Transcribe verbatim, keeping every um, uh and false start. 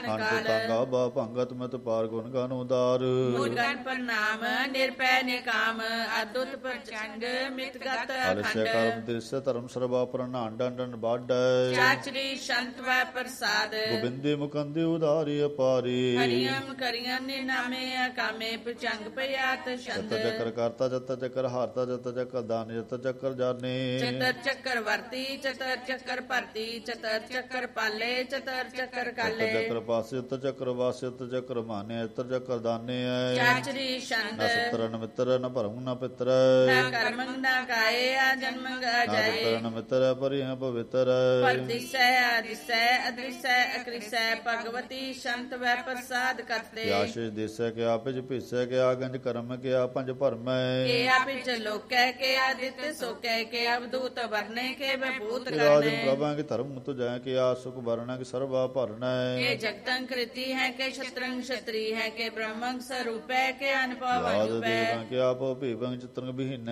ਕਾਲ ਤੰਗਾ ਬਾ ਭੰਗਤ ਮਤ ਪਾਰ ਗੁਣ ਗਨ ਉਦਾਰ ਮੂਰਗਨ ਪ੍ਰਣਾਮ ਨਿਰਪੈ ਨਿਕਾਮ ਅਦੁੱਤ ਪ੍ਰਚੰਡ ਮਿਤਗਤ ਅਲਸੈ ਅਖੰਡ ਕਰਮ ਦਿਸ ਧਰਮ ਸਰਬਾ ਪ੍ਰਣਾਨ ਡੰਡਨ ਬਾਢ ਚਾਚਰੀ ਸੰਤ ਵੈ ਪ੍ਰਸਾਦ ਗੋਬਿੰਦੇ ਮੁਕੰਦੇ ਉਦਾਰੀ ਅਪਾਰੀ ਹਰਿਯਮ ਕਰਿਯਮ ਨਿਨਾਮੇ ਅਕਾਮੇ ਪਚੰਗ ਪਿਆਤ ਜਤ ਛੰਦ ਚੱਕਰ ਕਰਤਾ ਜਤ ਚੱਕਰ ਹਾਰਤਾ ਜਤ ਚੱਕਰ ਦਾਨ ਜਤ ਚੱਕਰ ਜਾਣੇ ਚਤਰ ਚੱਕਰ ਵਰਤੀ ਚਤਰ ਚੱਕਰ ਭਰਤੀ ਚਤਰ ਚੱਕਰ ਪਾਲੇ ਚਤਰ ਚੱਕਰ ਜਤ ਕਾਲੇ ਚੱਕਰ ਪਾਸੇ ਜਤ ਚੱਕਰ ਵਾਸੇ ਜਤ ਚੱਕਰ ਮਾਨੇ ਜਤ ਚੱਕਰ ਦਾਨੇ ਚਾਚਰੀ ਛੰਦ ਨਾ ਸਤਰ ਨ ਮਿੱਤਰ ਨ ਭਰਮ ਨ ਪਿੱਤਰ ਨਾ ਕਰਮੰ ਨਾ ਕਾਏ ਆ ਜਨਮੰ ਨਾ ਜਾਏ ਪਿੱਤਰ ਨ ਮਿੱਤਰ ਪਰਿ ਪਵਿੱਤਰ ਪਰ ਦਿਸੈ ਅਦਿਸੈ ਅਦ੍ਰਿਸੈ ਅਕ੍ਰਿਸੈ ਭਗਵਤੀ ਸੰਤ ਵੈ ਪ੍ਰਸਾਦ ਕਰਤੇ ਕਿਆ ਸ਼ਿਸ਼ ਦੇਸੈ ਕਿਆ ਪਿਜ ਭੀਸੈ ਕਿਆ ਗੰਜ ਕਰਮ ਕਿਆ ਪੰਜ ਭਰਮੈ ਕੇ ਆਪਿਚ ਲੋਕੈ ਕੇ ਆਦਿਤ ਸੋਕੈ ਕੇ ਅਵਧੂਤ ਵਰਨੇ ਕੇ ਵਿਭੂਤ ਰਾਜ ਕਰਨੇ ਪ੍ਰਭਾਂ ਕੇ ਧਰਮ ਤੁਜੈ ਕਿਆ ਸੁਖ ਵਰਣਾ ਕਿ ਸਰਬਾ ਭਰਨੈ के जगतं कृति है के क्षत्रं क्षत्री है के ब्रह्मं स्वरूप है के अनुभव ਰਾਜ अनुप है ਦੇਵਾਂ ਕਿਆ ਭੋ ਭੀਵੰ ਚਿਤਰੰਗ ਬਿਹੀਨ